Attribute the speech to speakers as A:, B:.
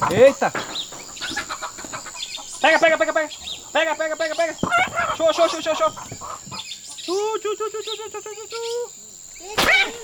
A: Eita!
B: Pega, pega, pega, pega. Pega, pega, pega, pega. Show, show, show, show, show. Tchu, tchu, tchu, tchu, tchu, tchu, tchu, tchu, tchu.